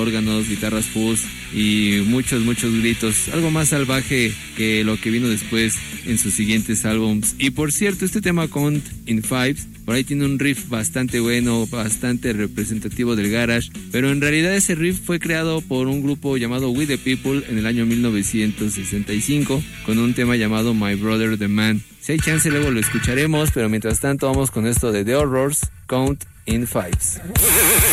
órganos, guitarras fuzz y muchos gritos, algo más salvaje que lo que vino después en sus siguientes álbums. Y por cierto, este tema Count in Fives, por ahí tiene un riff bastante bueno, bastante representativo del garage, pero en realidad ese riff fue creado por un grupo llamado We the People en el año 1965 con un tema llamado My Brother the Man. Si hay chance luego lo escucharemos, pero mientras tanto vamos con esto de The Horrors, Count in Fives.